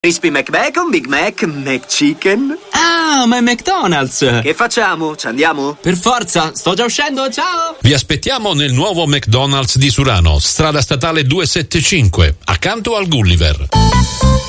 Crispy McBacon, Big Mac, McChicken. Ah, ma è McDonald's! Che facciamo? Ci andiamo? Per forza, sto già uscendo, ciao! Vi aspettiamo nel nuovo McDonald's di Surano, strada statale 275, accanto al Gulliver.